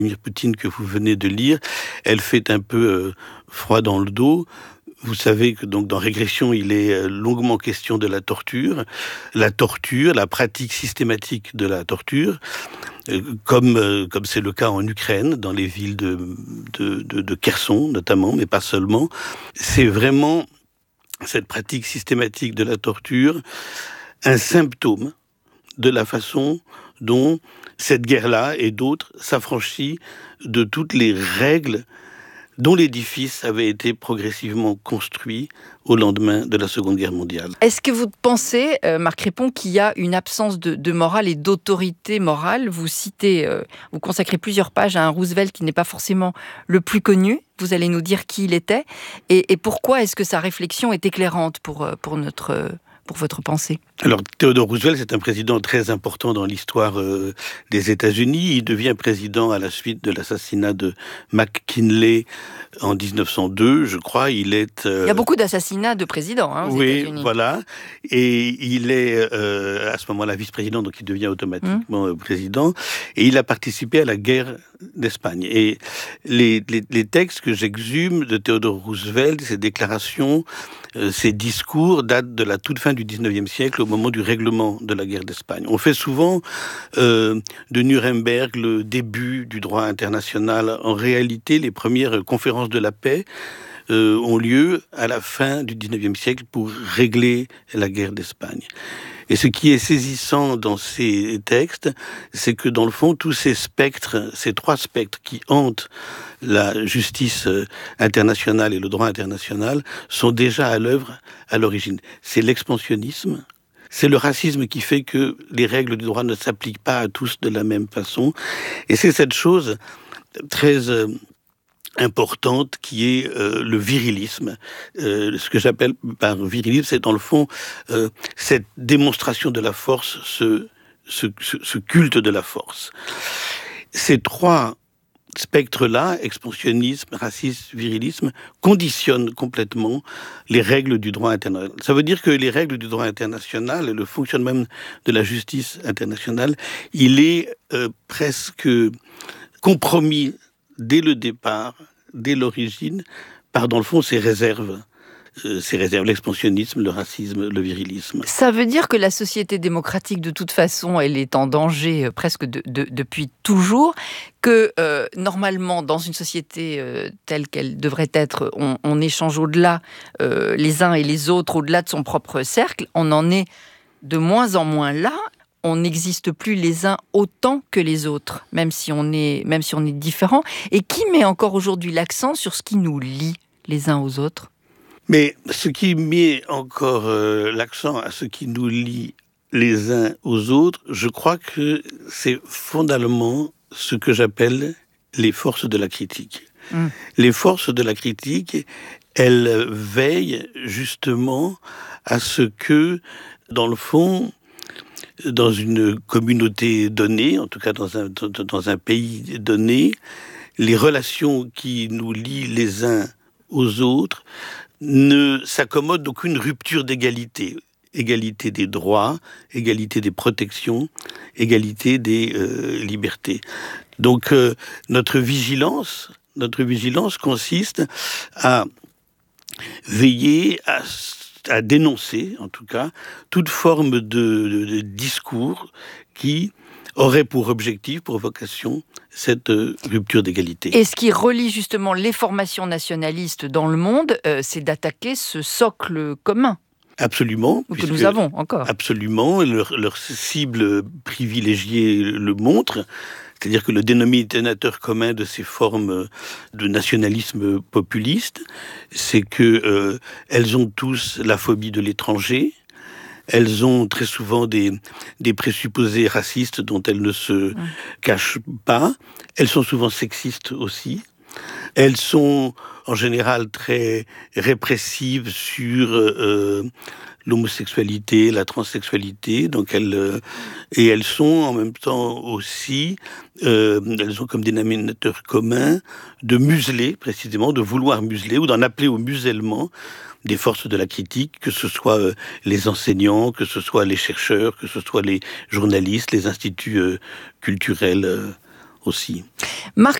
Vladimir Poutine que vous venez de lire, elle fait un peu froid dans le dos. Vous savez que donc dans Régression, il est longuement question de la torture, la pratique systématique de la torture, comme c'est le cas en Ukraine, dans les villes de Kherson notamment, mais pas seulement. C'est vraiment cette pratique systématique de la torture un symptôme de la façon dont cette guerre-là et d'autres s'affranchit de toutes les règles dont l'édifice avait été progressivement construit au lendemain de la Seconde Guerre mondiale. Est-ce que vous pensez, Marc Répon, qu'il y a une absence de morale et d'autorité morale ? Vous citez, vous consacrez plusieurs pages à un Roosevelt qui n'est pas forcément le plus connu. Vous allez nous dire qui il était et pourquoi est-ce que sa réflexion est éclairante pour votre pensée ? Alors, Theodore Roosevelt, c'est un président très important dans l'histoire des États-Unis. Il devient président à la suite de l'assassinat de McKinley en 1902, je crois. Il y a beaucoup d'assassinats de présidents aux États-Unis. Oui, voilà. Et il est à ce moment-là vice-président, donc il devient automatiquement président. Et il a participé à la guerre d'Espagne. Et les textes que j'exhume de Theodore Roosevelt, ses déclarations, ses discours datent de la toute fin du 19e siècle, au moment du règlement de la guerre d'Espagne. On fait souvent de Nuremberg le début du droit international. En réalité, les premières conférences de la paix ont lieu à la fin du 19e siècle pour régler la guerre d'Espagne. Et ce qui est saisissant dans ces textes, c'est que dans le fond, tous ces spectres, ces trois spectres qui hantent la justice internationale et le droit international, sont déjà à l'œuvre à l'origine. C'est l'expansionnisme, c'est le racisme qui fait que les règles du droit ne s'appliquent pas à tous de la même façon. Et c'est cette chose très importante qui est le virilisme. Ce que j'appelle par virilisme, c'est dans le fond cette démonstration de la force, ce culte de la force. Ces trois spectres-là, expansionnisme, racisme, virilisme, conditionnent complètement les règles du droit international. Ça veut dire que les règles du droit international et le fonctionnement même de la justice internationale, il est presque compromis dès le départ, dès l'origine, par dans le fond ces réserves, l'expansionnisme, le racisme, le virilisme. Ça veut dire que la société démocratique, de toute façon, elle est en danger presque depuis toujours, que normalement, dans une société telle qu'elle devrait être, on échange au-delà les uns et les autres, au-delà de son propre cercle. On en est de moins en moins là. On n'existe plus les uns autant que les autres, même si on est différents. Et qui met encore aujourd'hui l'accent sur ce qui nous lie les uns aux autres ? Mais ce qui met encore l'accent à ce qui nous lie les uns aux autres, je crois que c'est fondamentalement ce que j'appelle les forces de la critique. Les forces de la critique, elles veillent justement à ce que, dans le fond, dans une communauté donnée, en tout cas dans un pays donné, les relations qui nous lient les uns aux autres ne s'accommodent d'aucune rupture d'égalité. Égalité des droits, égalité des protections, égalité des libertés. Donc notre vigilance consiste à veiller à dénoncer, en tout cas, toute forme de discours qui aurait pour objectif, pour vocation, cette rupture d'égalité. Et ce qui relie justement les formations nationalistes dans le monde, c'est d'attaquer ce socle commun. Absolument. Que nous avons encore. Absolument. Leur cible privilégiée le montre. C'est-à-dire que le dénominateur commun de ces formes de nationalisme populiste, c'est que elles ont tous la phobie de l'étranger. Elles ont très souvent des présupposés racistes dont elles ne se cachent pas. Elles sont souvent sexistes aussi. Elles sont en général très répressives sur l'homosexualité, la transsexualité. Donc elles sont en même temps aussi, elles ont comme dénominateur commun de museler, précisément, de vouloir museler ou d'en appeler au musellement des forces de la critique, que ce soit les enseignants, que ce soit les chercheurs, que ce soit les journalistes, les instituts culturels aussi. Marc